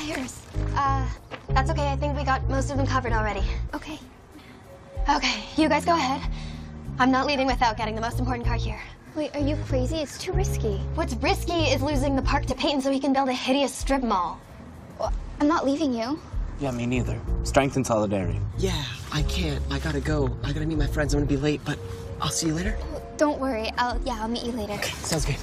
stairs. That's okay. I think we got most of them covered already. Okay. Okay, you guys go ahead. I'm not leaving without getting the most important car here. Wait, are you crazy? It's too risky. What's risky is losing the park to Peyton so he can build a hideous strip mall. Well, I'm not leaving you. Yeah, me neither. Strength and solidarity. Yeah, I can't. I gotta go. I gotta meet my friends. I'm gonna be late, but I'll see you later. Don't worry. I'll meet you later. Okay, sounds good.